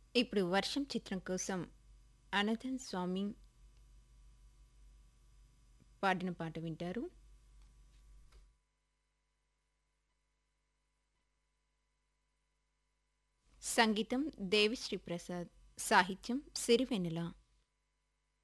ఇప్పుడు 'వర్షం' చిత్రం కోసం అనంతన్ స్వామి పాడిన పాట వింటారు. సంగీతం దేవిశ్రీ ప్రసాద్, సాహిత్యం సిరివెన్నెల.